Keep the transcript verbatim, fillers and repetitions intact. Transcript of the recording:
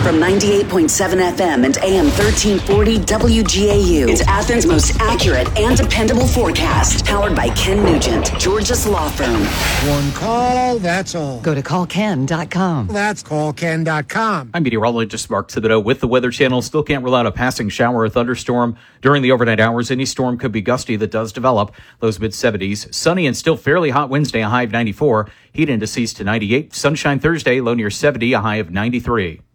From ninety-eight point seven F M and A M thirteen forty W G A U. It's Athens' most accurate and dependable forecast. Powered by Ken Nugent, George's Law Firm. One call, that's all. Go to call ken dot com. That's call ken dot com. I'm meteorologist Mark Thibodeau with the Weather Channel. Still can't rule out a passing shower or thunderstorm during the overnight hours. Any storm could be gusty that does develop. Those mid seventies. Sunny and still fairly hot Wednesday, a high of ninety-four. Heat indices to ninety-eight. Sunshine Thursday, low near seventy, a high of ninety-three.